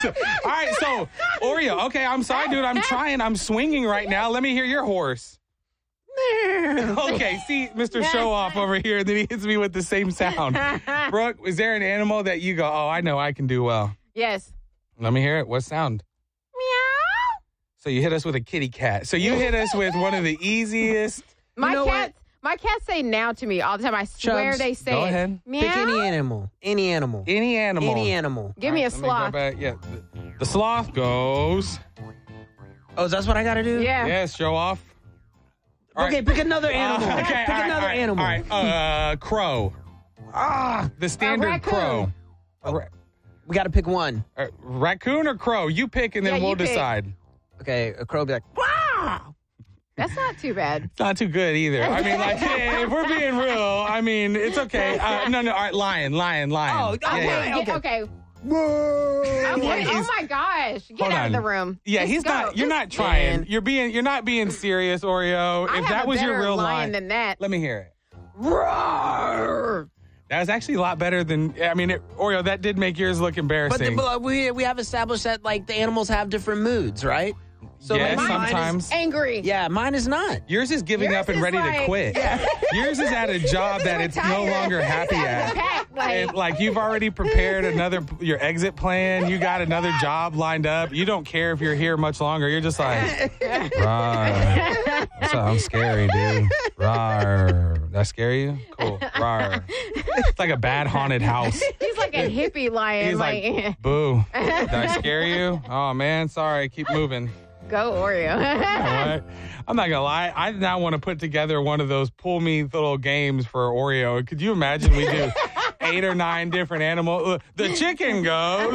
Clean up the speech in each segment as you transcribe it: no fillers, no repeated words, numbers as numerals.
All right, so Oreo. Okay, I'm sorry, dude. I'm trying. I'm swinging right now. Let me hear your horse. Okay, see, Mr. Show Off over here. Then he hits me with the same sound. Brooke, is there an animal that you go, oh, I know I can do well? Yes. Let me hear it. What sound? Meow. So you hit us with a kitty cat. So you hit us with one of the easiest. My cats say now to me all the time. I swear Chubbs, they say go it. ahead. Meow. Pick any animal. Any animal. Any animal. Any animal. Give me a Let me go sloth. back. Yeah, the sloth goes. Oh, that's what I got to do? Yeah. Yes, Show Off. All Okay, right. pick another animal. Okay, pick all right, another all right, animal. All right, crow. The standard raccoon. crow. We got to pick one. Raccoon or crow? You pick and then Yeah, we'll you pick. decide. Okay, a crow be like, wow. That's not too bad. It's not too good either. I mean, like, hey, if we're being real, I mean, it's okay. No, all right, lion. Oh, okay. Okay. Whoa. Okay. He's- Oh my gosh. Get Hold out on. of the room. Yeah, Just he's go. not. You're Just not trying. stand. You're not being serious, Oreo. I If have that a was your better real lion line, than that. let me hear it. Roar. That was actually a lot better than. I mean, Oreo, that did make yours look embarrassing. But we have established that like the animals have different moods, right? So yes, like, mine sometimes. Angry. Yeah, mine is not. Yours is giving Yours up and is ready to like- quit. Yours is at a job that it's no retired. longer happy at. Pack, And, like you've already prepared your exit plan. You got another job lined up. You don't care if you're here much longer. You're just like, rawr. Sounds scary, dude. Rawr. That scare you? Cool. Rawr. It's like a bad haunted house. He's like a hippie lion. He's like, boo. Did I scare you? Oh man, sorry. Keep moving. Go Oreo. You know what? I'm not gonna lie. I now want to put together one of those pull me little games for Oreo. Could you imagine we do 8 or 9 different animals? The chicken goes.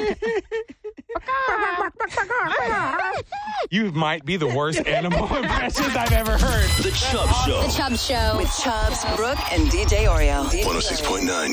You might be the worst animal impressions I've ever heard. The Chubbs Show. The Chubbs Show. With Chubbs, Brooke, and DJ Oreo. 106.9